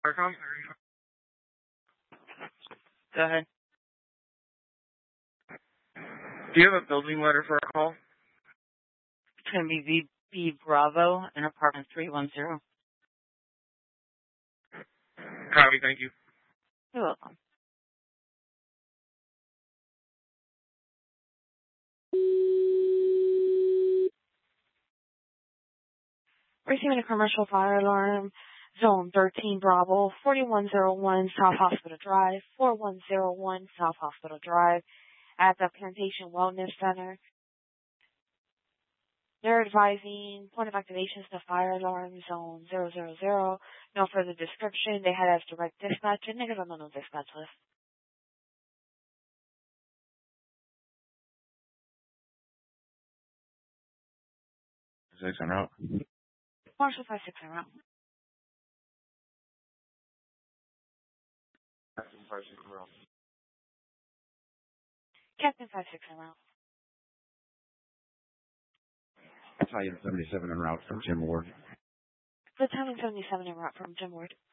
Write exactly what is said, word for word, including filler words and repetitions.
Starcom. Go ahead. Do you have a building letter for a call? It's going to be V B Bravo in apartment three one zero. Copy, thank you. You're welcome. Receiving a commercial fire alarm, Zone thirteen Bravo, forty-one oh one South Hospital Drive, forty-one oh one South Hospital Drive, at the Plantation Wellness Center. They're advising point of activation is the fire alarm zone zero zero zero. No further description. They had us direct dispatch and negative on the dispatch list. Six en route. Marshall five six en route. Captain five six en route. Captain five six en route. Battalion seventy-seven en route from Jim Ward. Battalion seventy-seven en route from Jim Ward.